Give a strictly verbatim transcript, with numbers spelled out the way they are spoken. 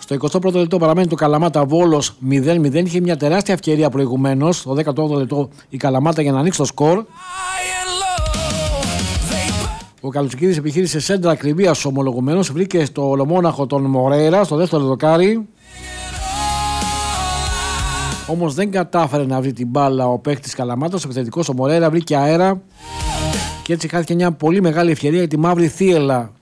Στο εικοστό πρώτο λεπτό παραμένει το Καλαμάτα Βόλος μηδέν μηδέν. Είχε μια τεράστια ευκαιρία προηγουμένως. Στο δέκατο όγδοο λεπτό η Καλαμάτα για να ανοίξει το σκορ. Ο Καλουτσικίδης επιχείρησε σέντρα ακριβίας ομολογουμένως. Βρήκε στο ολομόναχο τον Μορέιρα στο δεύτερο δοκάρι. Όμως δεν κατάφερε να βρει την μπάλα ο παίκτης Καλαμάτας. Ο επιθετικός ο Μορέιρα βρήκε αέρα. Και έτσι χάθηκε μια πολύ μεγάλη ευκαιρία για τη Μαύρη Θύελλα